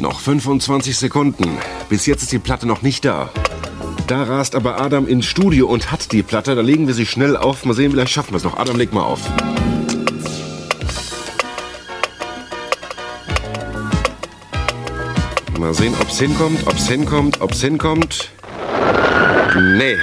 noch 25 Sekunden. Bis jetzt ist die Platte noch nicht da. Da rast aber Adam ins Studio und hat die Platte. Da legen wir sie schnell auf. Mal sehen, vielleicht schaffen wir es noch. Adam, leg mal auf. Mal sehen, ob's hinkommt. Nee.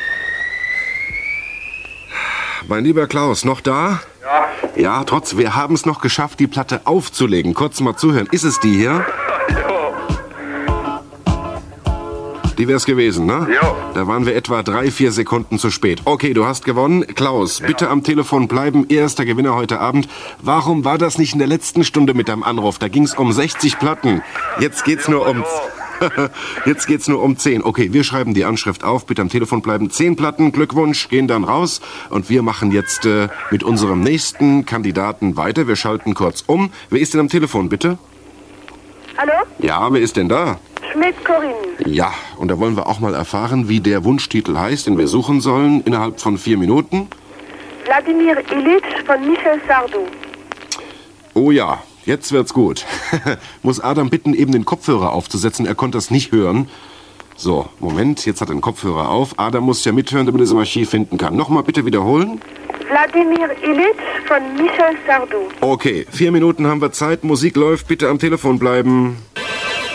Mein lieber Klaus, noch da? Ja. Ja, wir haben es noch geschafft, die Platte aufzulegen. Kurz mal zuhören. Ist es die hier? Ja. Die wär's gewesen, ne? Ja. Da waren wir etwa 3-4 Sekunden zu spät. Okay, du hast gewonnen. Klaus, bitte am Telefon bleiben. Erster Gewinner heute Abend. Warum war das nicht in der letzten Stunde mit deinem Anruf? Da ging's um 60 Platten. Jetzt geht's nur um 10. Okay, wir schreiben die Anschrift auf. Bitte am Telefon bleiben. 10 Platten, Glückwunsch, gehen dann raus. Und wir machen jetzt mit unserem nächsten Kandidaten weiter. Wir schalten kurz um. Wer ist denn am Telefon, bitte? Hallo? Ja, wer ist denn da? Schmidt Corinne. Ja, und da wollen wir auch mal erfahren, wie der Wunschtitel heißt, den wir suchen sollen, innerhalb von 4 Minuten. Wladimir Ilitsch von Michel Sardou. Oh ja, jetzt wird's gut. Muss Adam bitten, eben den Kopfhörer aufzusetzen. Er konnte das nicht hören. So, Moment, jetzt hat er den Kopfhörer auf. Adam muss ja mithören, damit er es im Archiv finden kann. Nochmal bitte wiederholen. Wladimir Ilitsch von Michel Sardou. Okay, 4 Minuten haben wir Zeit. Musik läuft. Bitte am Telefon bleiben.